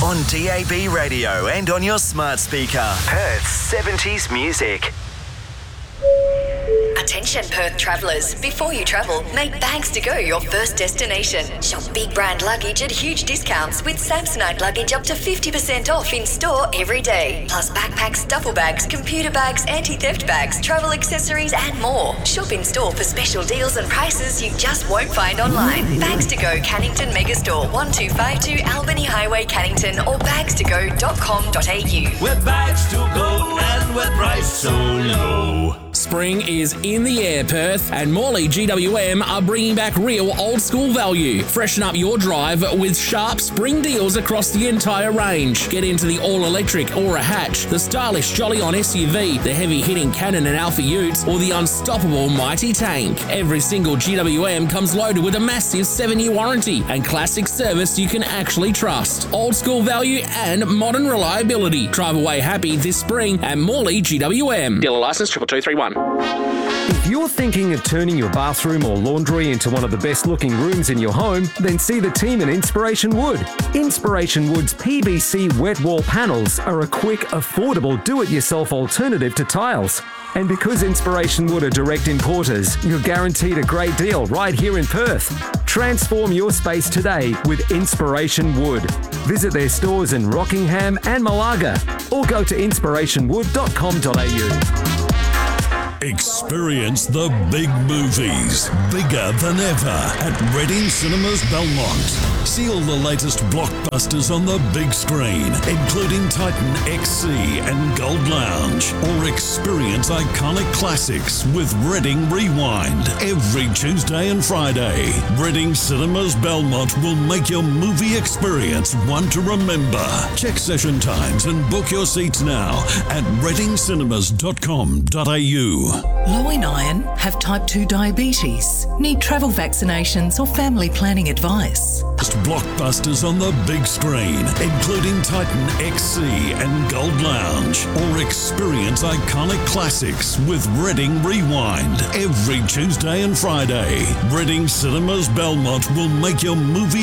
On DAB radio and on your smart speaker. Perth's 70s music. Attention Perth travellers, before you travel, make Bags to Go your first destination. Shop big brand luggage at huge discounts with Samsonite luggage up to 50% off in store every day. Plus backpacks, duffel bags, computer bags, anti-theft bags, travel accessories and more. Shop in store for special deals and prices you just won't find online. Bags to Go Cannington Megastore 1252 Albany Highway Cannington or bagstogo.com.au. We're Bags to Go and we're priced so low. Spring is in the air, Perth, and Morley GWM are bringing back real old school value. Freshen up your drive with sharp spring deals across the entire range. Get into the all-electric Aura Hatch, the stylish Jolly On SUV, the heavy-hitting Cannon and Alpha Utes, or the unstoppable Mighty Tank. Every single GWM comes loaded with a massive 7-year warranty and classic service you can actually trust. Old school value and modern reliability. Drive away happy this spring at Morley GWM. Dealer license 22231. If you're thinking of turning your bathroom or laundry into one of the best looking rooms in your home, then see the team at Inspiration Wood. Inspiration Wood's PVC wet wall panels are a quick, affordable do-it-yourself alternative to tiles. And because Inspiration Wood are direct importers, you're guaranteed a great deal right here in Perth. Transform your space today with Inspiration Wood. Visit their stores in Rockingham and Malaga or go to inspirationwood.com.au. Experience the big movies, bigger than ever at Reading Cinemas Belmont. See all the latest blockbusters on the big screen, including Titan XC and Gold Lounge. Or experience iconic classics with Reading Rewind every Tuesday and Friday. Reading Cinemas Belmont will make your movie experience one to remember. Check session times and book your seats now at readingcinemas.com.au. Low in iron, have type 2 diabetes, need travel vaccinations or family planning advice. Blockbusters on the big screen, including Titan XC and Gold Lounge. Or experience iconic classics with Reading Rewind every Tuesday and Friday. Reading Cinemas Belmont will make your movie